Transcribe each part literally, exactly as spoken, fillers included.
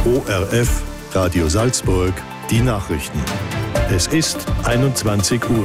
O R F, Radio Salzburg, die Nachrichten. Es ist einundzwanzig Uhr.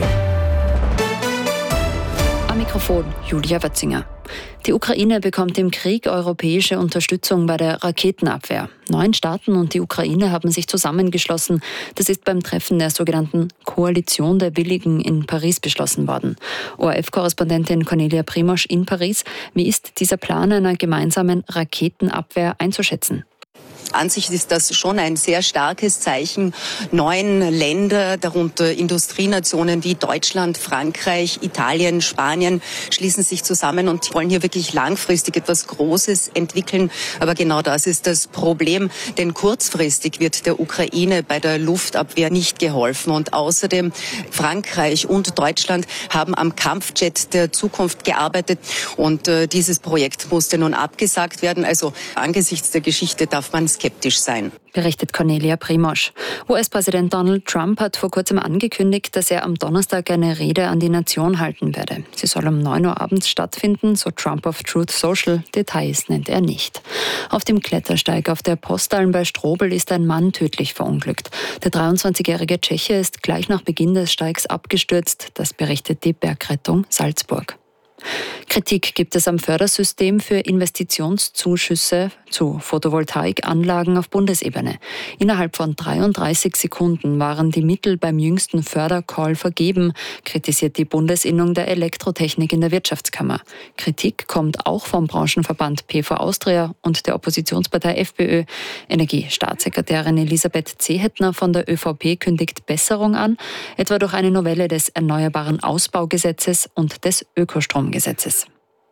Am Mikrofon Julia Wötzinger. Die Ukraine bekommt im Krieg europäische Unterstützung bei der Raketenabwehr. Neun Staaten und die Ukraine haben sich zusammengeschlossen. Das ist beim Treffen der sogenannten Koalition der Willigen in Paris beschlossen worden. O R F-Korrespondentin Cornelia Primosch in Paris. Wie ist dieser Plan einer gemeinsamen Raketenabwehr einzuschätzen? An sich ist das schon ein sehr starkes Zeichen. Neun Länder, darunter Industrienationen wie Deutschland, Frankreich, Italien, Spanien, schließen sich zusammen und wollen hier wirklich langfristig etwas Großes entwickeln. Aber genau das ist das Problem, denn kurzfristig wird der Ukraine bei der Luftabwehr nicht geholfen. Und außerdem Frankreich und Deutschland haben am Kampfjet der Zukunft gearbeitet und äh, dieses Projekt musste nun abgesagt werden. Also angesichts der Geschichte darf man skeptisch sein. Berichtet Cornelia Primosch. U S-Präsident Donald Trump hat vor kurzem angekündigt, dass er am Donnerstag eine Rede an die Nation halten werde. Sie soll um neun Uhr abends stattfinden, so Trump auf Truth Social. Details nennt er nicht. Auf dem Klettersteig auf der Postalm bei Strobel ist ein Mann tödlich verunglückt. Der dreiundzwanzigjährige Tscheche ist gleich nach Beginn des Steigs abgestürzt. Das berichtet die Bergrettung Salzburg. Kritik gibt es am Fördersystem für Investitionszuschüsse zu Photovoltaikanlagen auf Bundesebene. Innerhalb von dreiunddreißig Sekunden waren die Mittel beim jüngsten Fördercall vergeben, kritisiert die Bundesinnung der Elektrotechnik in der Wirtschaftskammer. Kritik kommt auch vom Branchenverband P V Austria und der Oppositionspartei FPÖ. Energiestaatssekretärin Elisabeth Zehetner von der ÖVP kündigt Besserung an, etwa durch eine Novelle des Erneuerbaren Ausbaugesetzes und des Ökostromgesetzes.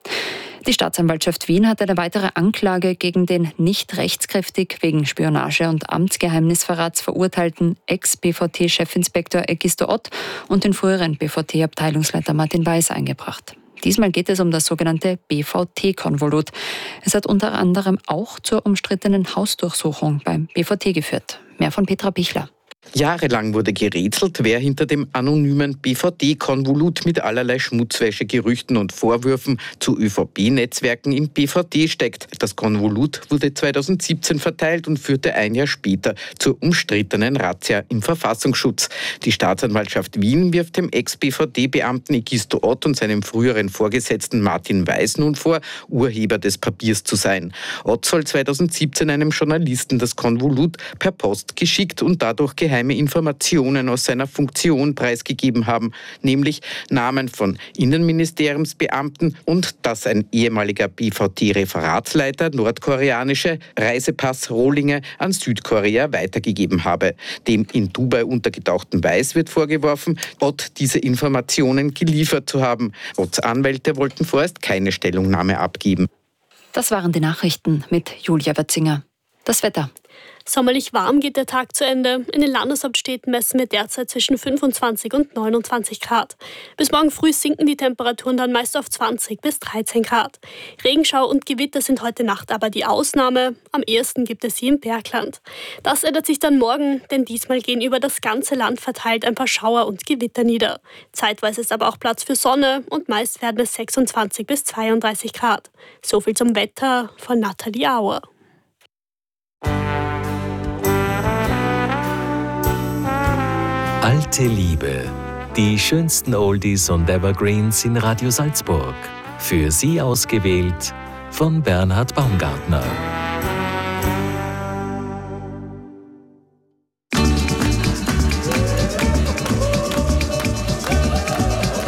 Die Staatsanwaltschaft Wien hat eine weitere Anklage gegen den nicht rechtskräftig wegen Spionage und Amtsgeheimnisverrats verurteilten Ex-B V T-Chefinspektor Egisto Ott und den früheren B V T-Abteilungsleiter Martin Weiß eingebracht. Diesmal geht es um das sogenannte B V T-Konvolut. Es hat unter anderem auch zur umstrittenen Hausdurchsuchung beim B V T geführt. Mehr von Petra Pichler. Jahrelang wurde gerätselt, wer hinter dem anonymen B V T-Konvolut mit allerlei Schmutzwäsche, Gerüchten und Vorwürfen zu ÖVP-Netzwerken im B V T steckt. Das Konvolut wurde zweitausendsiebzehn verteilt und führte ein Jahr später zur umstrittenen Razzia im Verfassungsschutz. Die Staatsanwaltschaft Wien wirft dem Ex-B V T-Beamten Egisto Ott und seinem früheren Vorgesetzten Martin Weiß nun vor, Urheber des Papiers zu sein. Ott soll zweitausendsiebzehn einem Journalisten das Konvolut per Post geschickt und dadurch geheime Informationen aus seiner Funktion preisgegeben haben, nämlich Namen von Innenministeriumsbeamten und dass ein ehemaliger B V T-Referatsleiter nordkoreanische Reisepassrohlinge an Südkorea weitergegeben habe. Dem in Dubai untergetauchten Weiß wird vorgeworfen, Ott diese Informationen geliefert zu haben. Otts Anwälte wollten vorerst keine Stellungnahme abgeben. Das waren die Nachrichten mit Julia Wötzinger. Das Wetter. Sommerlich warm geht der Tag zu Ende. In den Landeshauptstädten messen wir derzeit zwischen fünfundzwanzig und neunundzwanzig Grad. Bis morgen früh sinken die Temperaturen dann meist auf zwanzig bis dreizehn Grad. Regenschau und Gewitter sind heute Nacht aber die Ausnahme. Am ehesten gibt es sie im Bergland. Das ändert sich dann morgen, denn diesmal gehen über das ganze Land verteilt ein paar Schauer und Gewitter nieder. Zeitweise ist aber auch Platz für Sonne und meist werden es sechsundzwanzig bis zweiunddreißig Grad. So viel zum Wetter von Nathalie Auer. Alte Liebe. Die schönsten Oldies und Evergreens in Radio Salzburg. Für Sie ausgewählt von Bernhard Baumgartner.